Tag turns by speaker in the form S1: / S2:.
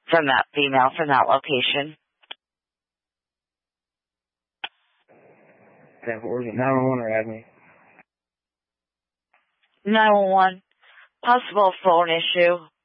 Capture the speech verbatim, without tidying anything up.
S1: from that female from that location.
S2: ten four, was it nine one one or Adme?
S1: nine one one. Possible phone issue.